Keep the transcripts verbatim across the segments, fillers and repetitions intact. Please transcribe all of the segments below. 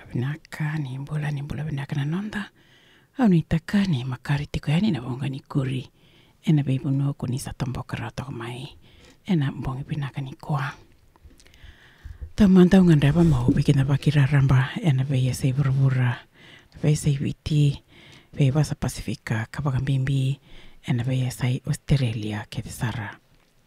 vinaka ni mbula ni mbula vinaka na nonda. Au ni taka ni makari tiko yani na bonga ni kuri. Ena beibu no kuni sa tomboka rato mai. Ena bonga vinaka ni kwa. Tamanta ungan raba mau bikin apa kira ramba. Ena beya say burbura. Beya say witi. Beya basa Pasifika kabakan bimbi. Ena beya say Australia ketisara.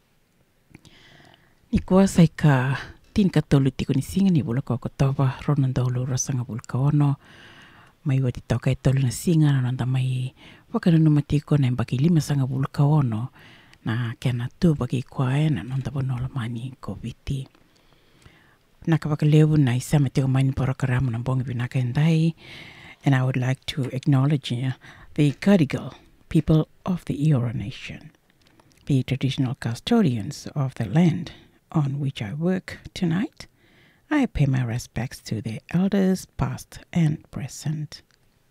Ni kwa say ka tin katolu tiko ni singa ni bula ko kotoba ronan dolo rasanga bulka ono. Mai wati toka e tolu na singa na nanda mai wakana numatiko na baki lima sanga bulka ono na kena tu baki kwae na nanda bonola mani ko viti. Naka waka lewu na isama tiko mani pora karamu na bongi binaka endai, and I would like to acknowledge uh, the Gadigal people of the Eora Nation, the traditional custodians of the land on which I work tonight. I pay my respects to their elders, past and present.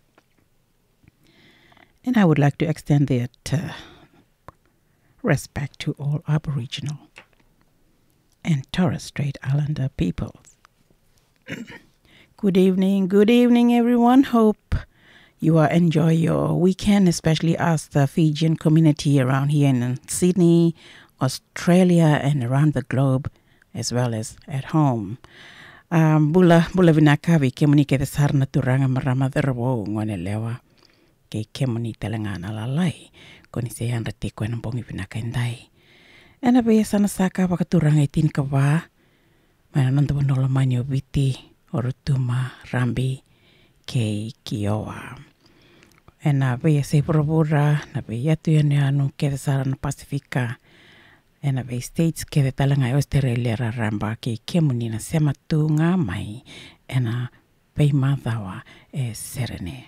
And I would like to extend that uh, respect to all Aboriginal and Torres Strait Islander peoples. Good evening, good evening, everyone. Hope you are enjoy your weekend, especially us, the Fijian community around here in Sydney, Australia, and around the globe, as well as at home. Um, bula bula vinaka vi kemuni ke sarna turanga marama derwo ngone lewa ke kemuni telangana lalai koni se anda te ko bongi vinaka indai ena be sana saka wa turanga itin ka wa mana nanda bonola manyo biti orutuma rambi ke kioa ena be se probura na be yatu yane anu ke sarna Pasifika ena be states ke de talanga Australia ra ramba ke kemuni na sema tunga mai ena be madawa e serene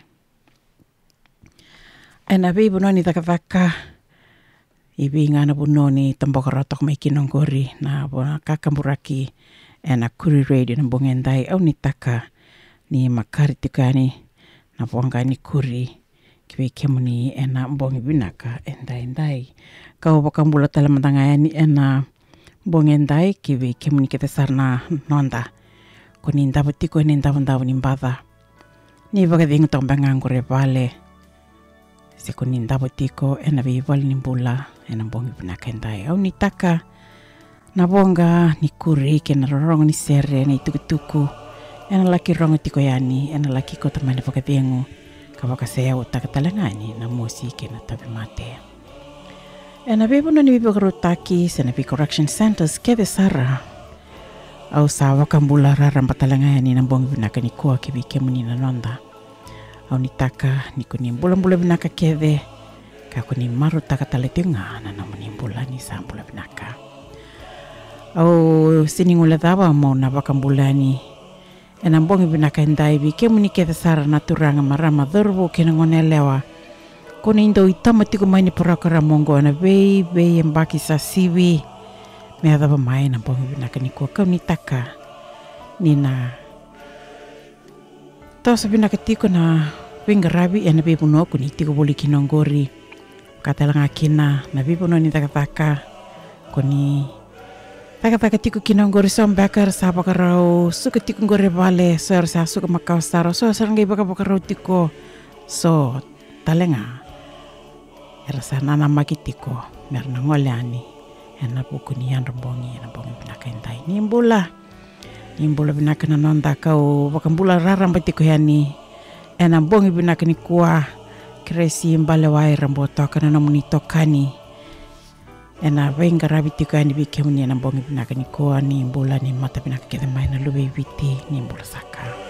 ena be bunoni takavaka ibi ngana bunoni tamboka rotok mai kinongori na bona kakamburaki ena kuri radio na bongendai au nitaka ni makari tikani na bonga ni kuri kiwe kemuni ena bongi binaka endai endai kau bakambula tala matanga ni ena bongendai kiwe kemuni kete sarna nonda koni ndabati ko ni ndabanda ni mbada ni vaga dingo tombanga ngore vale se koni ndabati ko ena vival ni mbula ena bongi binaka endai au nitaka na bonga ni kuri kena rorong ni sere ni tukutuku ena laki rongo tiko yani ena laki ko tamane vaga dingo kawaka saya utaka talangani na musiki na tabi mate. E na bebo na ni bibo karutaki sa nabi correction centers kebe sara. Au sa wakambula raramba talangani na bongi binaka ni kuwa kibi kemuni na nonda. Au nitaka ni kuni mbula mbula binaka kebe kako ni maru taka taletinga na namuni mbula ni sa mbula binaka. Au siningula dawa mau na wakambula ni ena bongi binaka endai bi kemuni kete sara naturanga marama dhurbu kena ngone lewa kona indo itama tiko maini porakara mongo ana vei vei embaki sa siwi mea dhaba mai na bongi binaka ni kua kau ni taka ni na tau sa binaka tiko na winga rabi ena bebu no kuni tiko boli kinongori katalanga kina na bebu no ni taka taka kuni taka-taka tiku kinonggori sombakar sa bakarau suka tiku ngore vale so sa suka makau saro so saranggai baka bakarau tiko so talenga era sa nana makitiko merna ngoliani ena buku ni yan rambongi ena bongi binaka endai nimbula nimbula binaka na nonda kau bakambula raram batiko yani ena bongi binaka ni kuah kresi mbale wai ramboto kana namuni tokani ena venga rabiti ka ni bikemuni na bongi binaka ni koa ni mbula ni mata binaka kete mai na lube viti ni mbula saka.